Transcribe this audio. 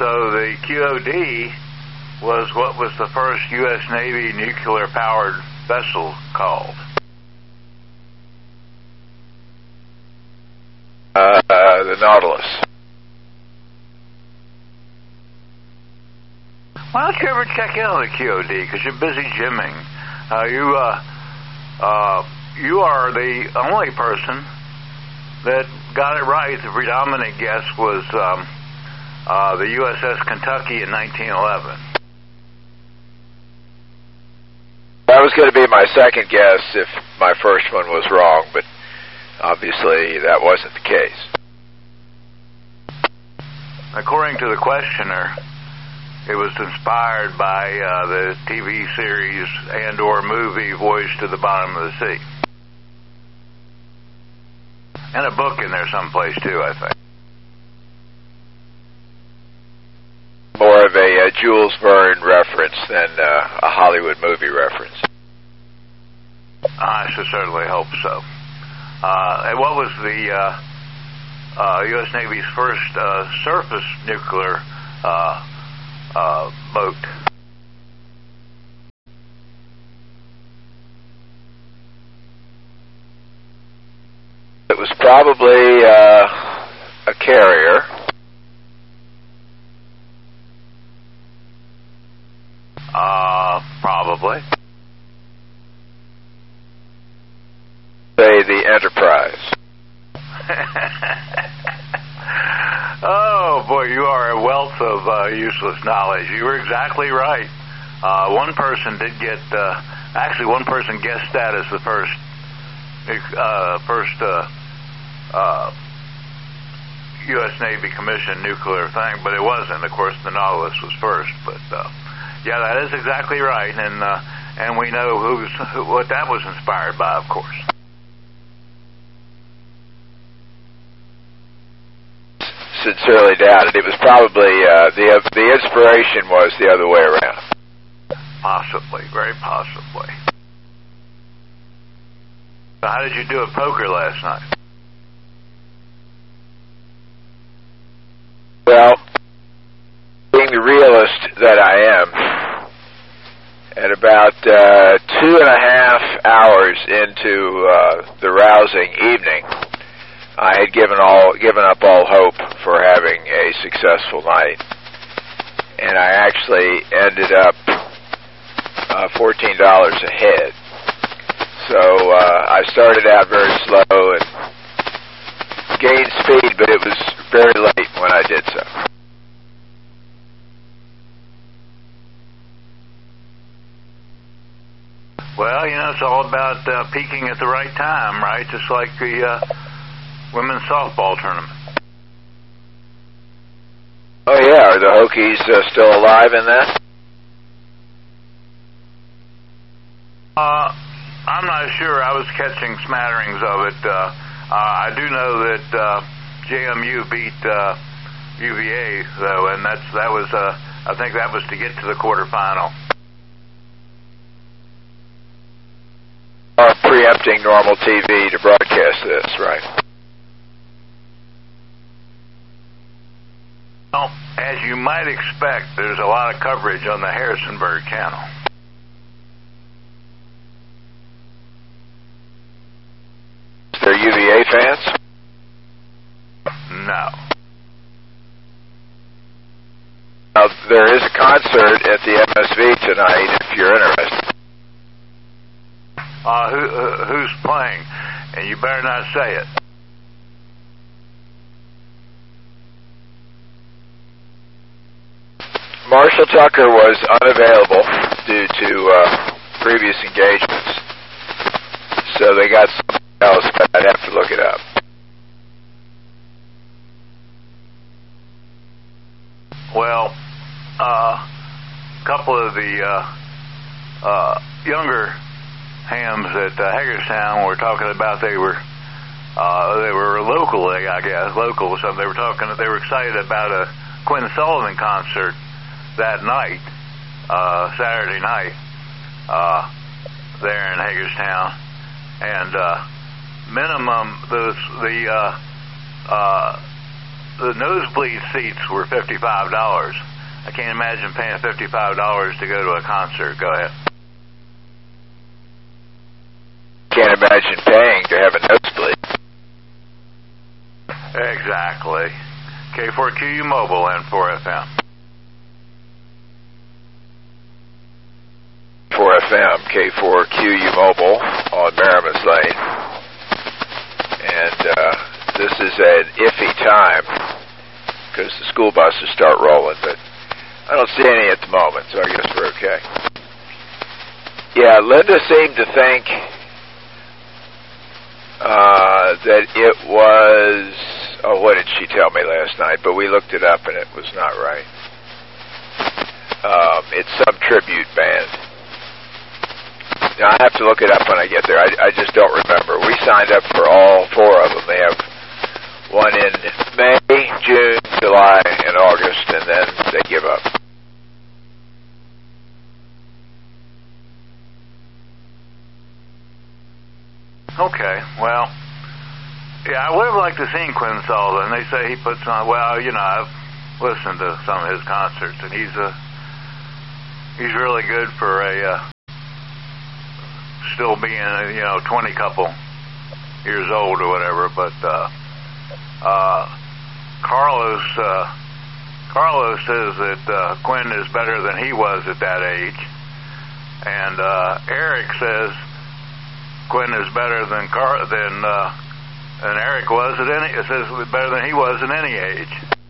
So the QOD was what was the first U.S. Navy nuclear-powered vessel called? The Nautilus. Why don't you ever check in on the QOD? Because you're busy gymming. You are the only person that got it right. The predominant guess was the USS Kentucky in 1911. That was going to be my second guess if my first one was wrong, but obviously that wasn't the case. According to the questioner, it was inspired by the TV series and/or movie Voyage to the Bottom of the Sea. And a book in there someplace, too, I think. More of a Jules Verne reference than a Hollywood movie reference. I should certainly hope so. And what was the U.S. Navy's first surface nuclear boat? It was probably a carrier. Probably. Say the Enterprise. Oh, boy, you are a wealth of useless knowledge. You were exactly right. One person did get, actually one person guessed that as the first U.S. Navy commissioned nuclear thing, but it wasn't. Of course, the Nautilus was first. But yeah, that is exactly right, and we know what that was inspired by, of course. Sincerely doubted. It was probably the inspiration was the other way around. Possibly, very possibly. So how did you do at poker last night? Well, being the realist that I am, at about 2.5 hours into the rousing evening, I had given up all hope for having a successful night, and I actually ended up $14 ahead. So I started out very slow and gained speed, but it was very late when I did so. Well, it's all about peaking at the right time, right? Just like the women's softball tournament. Oh, yeah. Are the Hokies still alive in that? I'm not sure. I was catching smatterings of it. I do know that JMU beat UVA, though, and that was I think that was to get to the quarterfinal. Preempting normal TV to broadcast this, right? Well, as you might expect, there's a lot of coverage on the Harrisonburg channel. They're UVA fans? No. Now, there is a concert at the MSV tonight if you're interested. Who's playing? And you better not say it. Marshall Tucker was unavailable due to previous engagements, so they got something else, but I'd have to look it up. Well, a couple of the younger hams at Hagerstown were talking about they were local, I guess, local or something. They were excited about a Quinn Sullivan concert that night, Saturday night, there in Hagerstown, and minimum the the nosebleed seats were $55. I can't imagine paying $55 to go to a concert. Go ahead. Can't imagine paying to have a nosebleed. Exactly. K4QU Mobile and 4FM. 4FM, K4QU Mobile on Maramus Lane. And this is an iffy time because the school buses start rolling, but I don't see any at the moment, so I guess we're okay. Yeah, Linda seemed to think that it was, what did she tell me last night? But we looked it up and it was not right. It's some tribute band. Now, I have to look it up when I get there. I just don't remember. We signed up for all four of them. They have one in May, June, July, and August, and then they give up. Okay, well, yeah, I would have liked to seen Quinn Sullivan. They say he puts on, well, you know, I've listened to some of his concerts, and he's really good for a still being, 20 couple years old or whatever. But Carlos says that Quinn is better than he was at that age, and Eric says Quinn is better than Eric was at any. It says better than he was at any age.